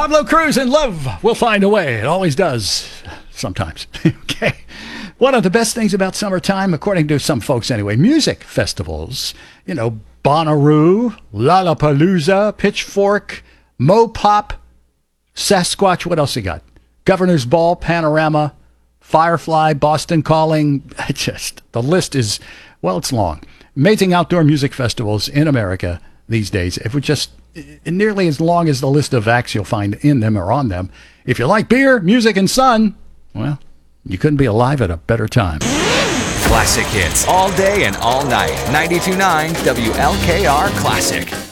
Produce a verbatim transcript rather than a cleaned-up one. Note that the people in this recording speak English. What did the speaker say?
Pablo Cruz and Love Will Find a Way. It always does. Sometimes. Okay. One of the best things about summertime, according to some folks anyway, music festivals. You know, Bonnaroo, Lollapalooza, Pitchfork, Mopop, Sasquatch. What else you got? Governor's Ball, Panorama, Firefly, Boston Calling. Just, the list is, well, it's long. Amazing outdoor music festivals in America these days. If we just nearly as long as the list of acts you'll find in them or on them. If you like beer, music, and sun, well, you couldn't be alive at a better time. Classic hits all day and all night. ninety-two point nine W L K R Classic.